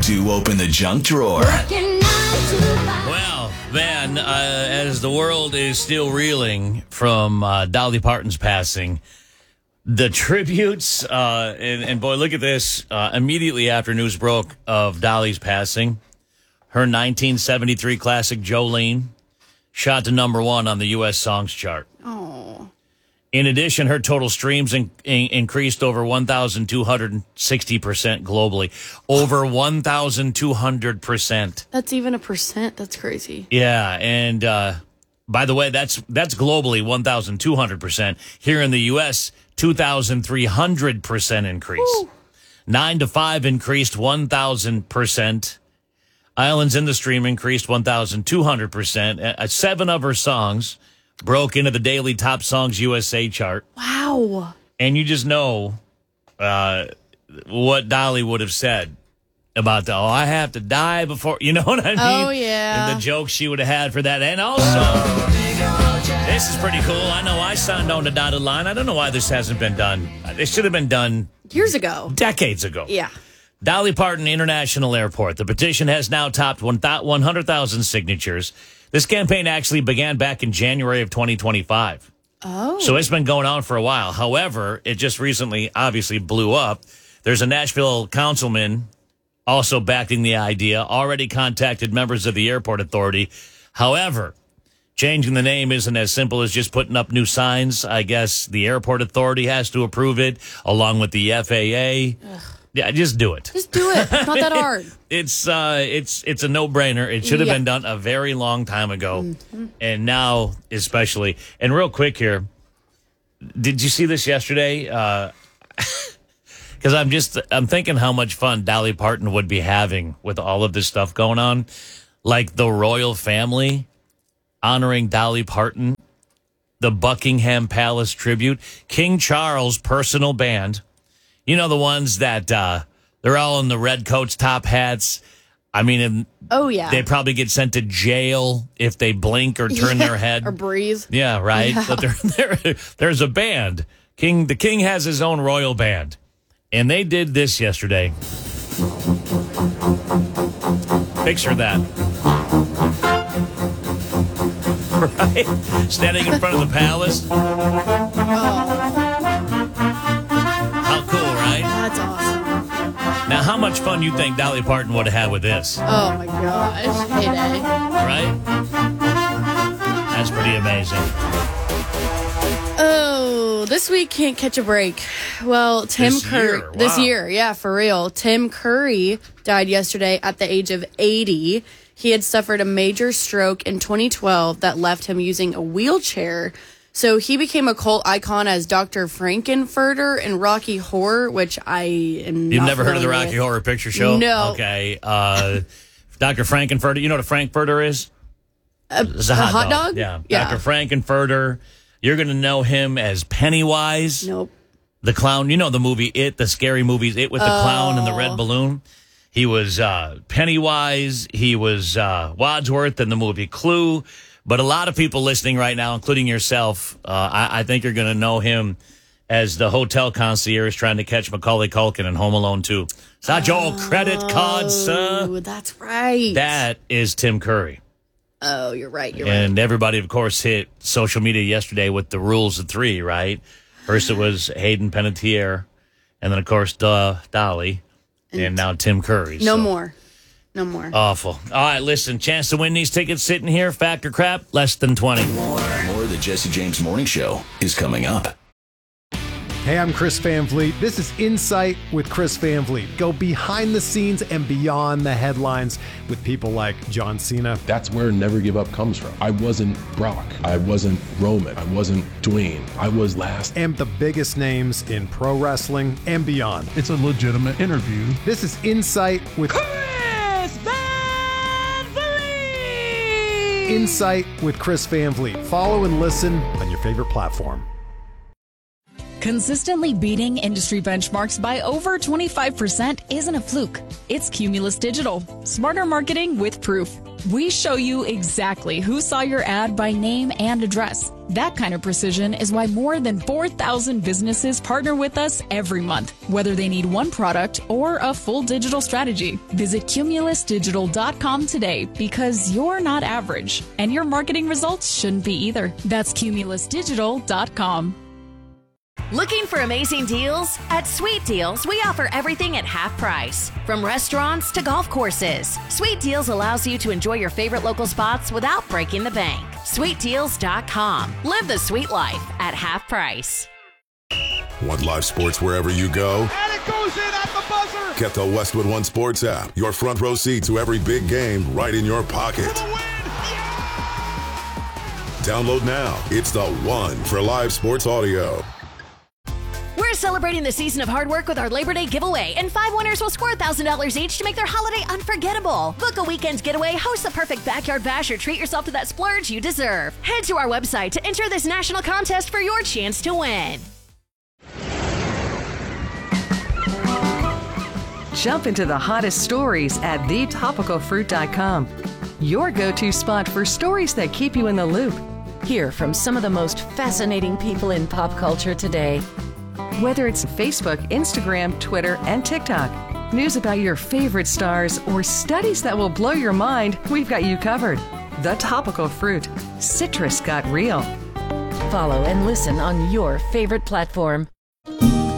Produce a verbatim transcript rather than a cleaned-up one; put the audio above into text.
do open the junk drawer. Well, man, uh, as the world is still reeling from uh, Dolly Parton's passing, the tributes, uh, and, and boy, look at this. Uh, immediately after news broke of Dolly's passing, her nineteen seventy-three classic Jolene shot to number one on the U S Songs chart. Oh. In addition, her total streams in, in, increased over one thousand two hundred sixty percent globally. Over one thousand two hundred percent. That's even a percent. That's crazy. Yeah, and uh, by the way, that's that's globally one thousand two hundred percent. Here in the U S, two thousand three hundred percent increase. Woo. Nine to five increased one thousand percent. Islands in the Stream increased one thousand two hundred percent. Uh, seven of her songs broke into the daily Top Songs U S A chart. Wow. And you just know uh, what Dolly would have said about the, oh, I have to die before, you know what I mean? Oh, yeah. And the jokes she would have had for that. And also, this is pretty cool. I know I signed on the dotted line. I don't know why this hasn't been done. It should have been done years ago. Decades ago. Yeah. Dolly Parton International Airport. The petition has now topped one hundred thousand signatures. This campaign actually began back in January of twenty twenty-five. Oh. So it's been going on for a while. However, it just recently obviously blew up. There's a Nashville councilman also backing the idea, already contacted members of the airport authority. However, changing the name isn't as simple as just putting up new signs. I guess the airport authority has to approve it, along with the F A A. Ugh. Yeah, just do it. Just do it. It's not that hard. It's uh, it's it's a no-brainer. It should have yeah. been done a very long time ago, mm-hmm. and now especially. And real quick here, did you see this yesterday? Because uh, I'm just I'm thinking how much fun Dolly Parton would be having with all of this stuff going on, like the royal family honoring Dolly Parton, the Buckingham Palace tribute, King Charles' personal band. You know, the ones that uh, they're all in the red coats, top hats. I mean, oh, yeah. They probably get sent to jail if they blink or turn yeah, their head. Or breathe. Yeah, right. Yeah. But there, there, there's a band. King, the king has his own royal band. And they did this yesterday. Picture that. Right? Standing in front of the palace. Oh. That's awesome. Now, how much fun you think Dolly Parton would have had with this? Oh, my gosh. Heyday. Right? That's pretty amazing. Oh, this week can't catch a break. Well, Tim this Curry. Year, wow. This year, yeah, for real. Tim Curry died yesterday at the age of eighty. He had suffered a major stroke in twenty twelve that left him using a wheelchair. So he became a cult icon as Doctor Frankenfurter in Rocky Horror, which I am You've not never heard of the familiar Rocky with. Horror Picture Show? No. Okay. Uh, Doctor Frankenfurter. You know what a Frankfurter is? A, it's a a hot, hot dog. dog? Yeah. Yeah. Doctor Frankenfurter. You're going to know him as Pennywise. Nope. The clown. You know the movie It, the scary movies, It with the oh. clown and the red balloon. He was uh, Pennywise. He was uh, Wadsworth in the movie Clue. But a lot of people listening right now, including yourself, uh, I, I think you're going to know him as the hotel concierge trying to catch Macaulay Culkin in Home Alone two. It's not your oh, credit card, sir. That's right. That is Tim Curry. Oh, you're right. You're and right. everybody, of course, hit social media yesterday with the rules of three, right? First it was Hayden Panettiere, and then, of course, duh, Dolly, and, and now Tim Curry. No so. more. No more. Awful. All right, listen, chance to win these tickets sitting here, fact or crap, less than twenty. More, more of the Jesse James Morning Show is coming up. Hey, I'm Chris Van Vliet. This is Insight with Chris Van Vliet. Go behind the scenes and beyond the headlines with people like John Cena. That's where Never Give Up comes from. I wasn't Brock. I wasn't Roman. I wasn't Dwayne. I was last. And the biggest names in pro wrestling and beyond. It's a legitimate interview. This is Insight with Chris Van Vliet. Insight with Chris Van Vliet. Follow and listen on your favorite platform. Consistently beating industry benchmarks by over twenty-five percent isn't a fluke. It's Cumulus Digital. Smarter marketing with proof. We show you exactly who saw your ad by name and address. That kind of precision is why more than four thousand businesses partner with us every month, whether they need one product or a full digital strategy. Visit cumulus digital dot com today because you're not average, and your marketing results shouldn't be either. That's cumulus digital dot com. Looking for amazing deals? At Sweet Deals, we offer everything at half price. From restaurants to golf courses, Sweet Deals allows you to enjoy your favorite local spots without breaking the bank. sweet deals dot com. Live the sweet life at half price. Want live sports wherever you go? And it goes in at the buzzer! Get the Westwood One Sports app. Your front row seat to every big game right in your pocket. For the win! Yeah! Download now. It's the one for live sports audio. We're celebrating the season of hard work with our Labor Day giveaway, and five winners will score one thousand dollars each to make their holiday unforgettable. Book a weekend getaway, host the perfect backyard bash, or treat yourself to that splurge you deserve. Head to our website to enter this national contest for your chance to win. Jump into the hottest stories at the topical fruit dot com. Your go-to spot for stories that keep you in the loop. Hear from some of the most fascinating people in pop culture today. Whether it's Facebook, Instagram, Twitter, and TikTok, news about your favorite stars, or studies that will blow your mind, we've got you covered. The Topical Fruit. Citrus got real. Follow and listen on your favorite platform.